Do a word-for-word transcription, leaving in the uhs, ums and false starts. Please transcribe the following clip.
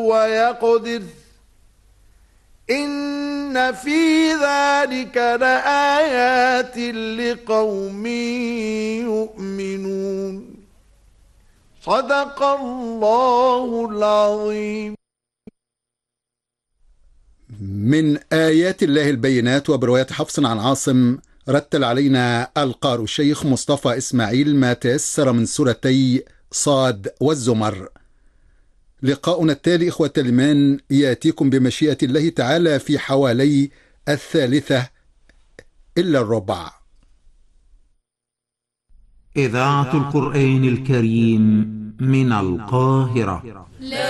ويقدر إن في ذلك لآيات لقوم يؤمنون. صدق الله العظيم. من آيات الله البينات. وبرواية حفص عن عاصم رتل علينا القارئ الشيخ مصطفى إسماعيل ما تيسر من سورتي صاد والزمر. لقاؤنا التالي إخوة الإيمان يأتيكم بمشيئة الله تعالى في حوالي الثالثة إلا الربع. إذاعة القرآن الكريم من القاهرة.